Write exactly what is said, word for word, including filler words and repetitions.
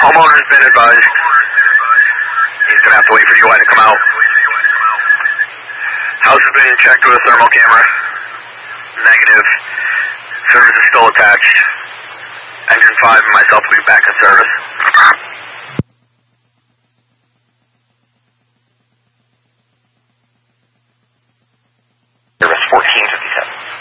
Homeowner's been advised. He's going to have to wait for U I to come out. House has been checked with a thermal camera. Negative. Service is still attached. Engine five and myself will be back in service.